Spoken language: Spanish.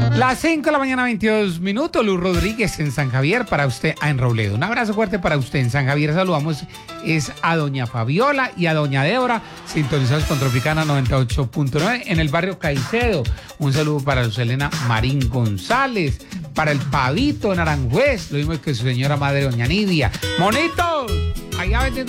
Las 5 de la mañana, 22 minutos. Luz Rodríguez en San Javier para usted en Robledo. Un abrazo fuerte para usted en San Javier. Saludamos es a doña Fabiola y a doña Débora, sintonizados con Tropicana 98.9 en el barrio Caicedo. Un saludo para Lucelena Marín González, para el Pavito en Aranjuez, lo mismo que su señora madre doña Nidia. ¡Monitos! Allá vendiendo